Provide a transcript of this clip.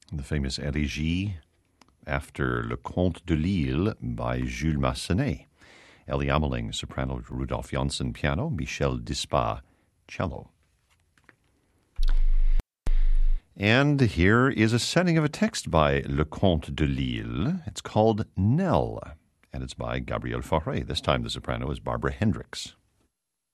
the famous Élégie after Le Comte de Lille by Jules Massenet. Ellie Ameling, soprano, Rudolf Janssen, piano, Michel Dispa, cello. And here is a setting of a text by Le Comte de Lille. It's called Nell, and it's by Gabrielle Fauré. This time the soprano is Barbara Hendricks.